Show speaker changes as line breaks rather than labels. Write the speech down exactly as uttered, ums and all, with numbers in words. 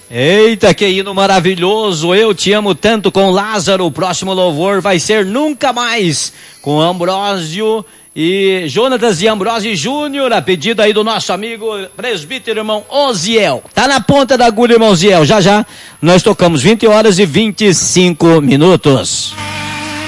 Eita, que hino maravilhoso, Eu Te Amo Tanto com Lázaro. O próximo louvor vai ser Nunca Mais, com Ambrósio e Jonatas e Ambrósio Júnior, a pedido aí do nosso amigo presbítero irmão Oziel. Tá na ponta da agulha, irmão Oziel, já já nós tocamos vinte horas e vinte e cinco minutos.